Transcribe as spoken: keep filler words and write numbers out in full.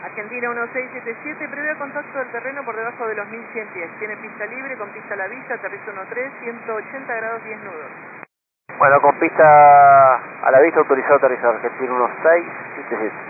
Argentina uno seis siete siete, previo contacto del terreno por debajo de los mil cien pies. Tiene pista libre, con pista a la vista, aterriza uno tres, ciento ochenta grados, diez nudos. Bueno, con pista a la vista autorizado aterrizar, Argentina uno seis siete siete.